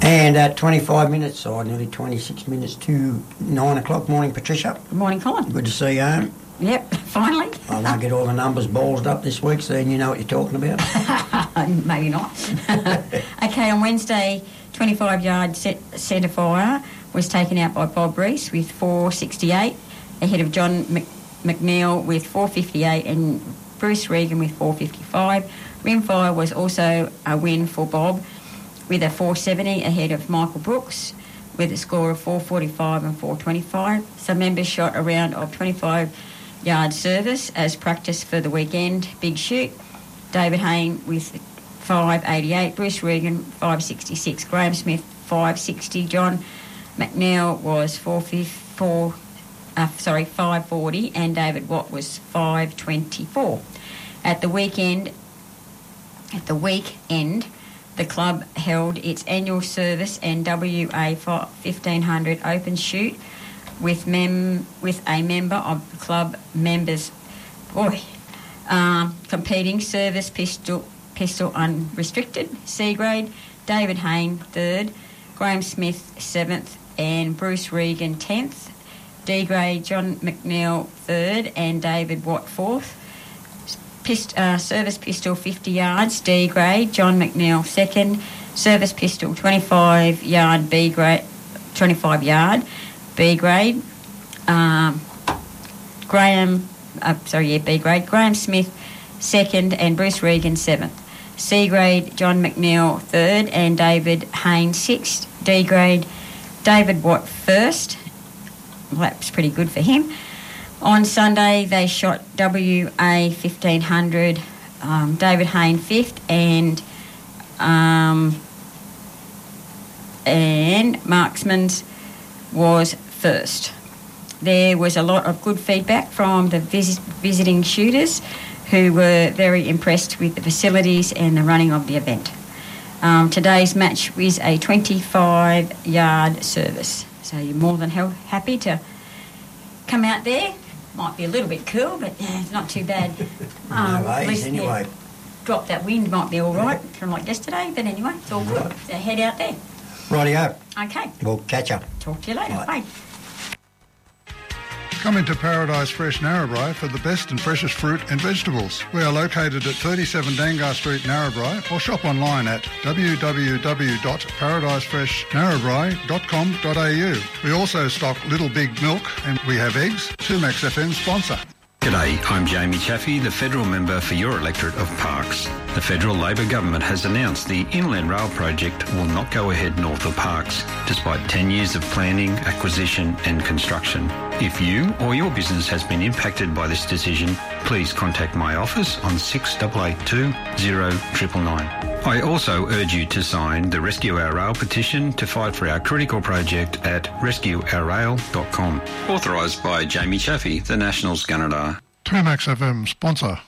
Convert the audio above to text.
And at 25 minutes, or nearly 26 minutes to 9 o'clock. Morning, Patricia. Good morning, Colin. Good to see you home. Yep, finally. I won't get all the numbers ballsed up this week, so then you know what you're talking about. Maybe not. Okay, on Wednesday, 25-yard centre fire was taken out by Bob Rees with 4.68, ahead of John McNeil with 4.58 and Bruce Regan with 4.55. Rimfire was also a win for Bob with a 4.70 ahead of Michael Brooks with a score of 4.45 and 4.25. Some members shot a round of 25-yard service as practice for the weekend. Big shoot. David Hayne with 5.88. Bruce Regan 5.66. Graham Smith 5.60. John McNeil was 5.40 and David Watt was 5.24. At the weekend, the club held its annual service and WA 1500 open shoot with a member of the club members competing service pistol unrestricted C grade. David Hayne 3rd, Graham Smith 7th and Bruce Regan 10th. D grade John McNeil 3rd and David Watt 4th. Service pistol 50 yards D grade John McNeil 2nd. Service pistol 25 yard B grade B grade B grade Graham Smith 2nd and Bruce Regan 7th. C grade John McNeil 3rd and David Hayne 6th. D grade David Watt 1st. Well, that's pretty good for him. On Sunday, they shot WA 1500, David Hayne 5th and Marksman's was 1st. There was a lot of good feedback from the visiting shooters who were very impressed with the facilities and the running of the event. Today's match was a 25-yard service, so you're more than happy to come out there. Might be a little bit cool, but it's not too bad. Anyway. Drop that wind might be all right from like yesterday, but anyway, it's all good. So head out there. Rightio. Okay. We'll catch up. Talk to you later. Right. Bye. Come into Paradise Fresh Narrabri for the best and freshest fruit and vegetables. We are located at 37 Dangar Street, Narrabri, or shop online at www.paradisefreshnarrabri.com.au. We also stock Little Big Milk and we have eggs. 2Max FM sponsor. G'day, I'm Jamie Chaffey, the federal member for your electorate of Parkes. The federal Labor government has announced the Inland Rail project will not go ahead north of Parkes, despite 10 years of planning, acquisition and construction. If you or your business has been impacted by this decision, please contact my office on 6882 0999. I also urge you to sign the Rescue Our Rail petition to fight for our critical project at rescueourrail.com. Authorised by Jamie Chaffey, the Nationals Gunnedah. 2Max FM sponsor.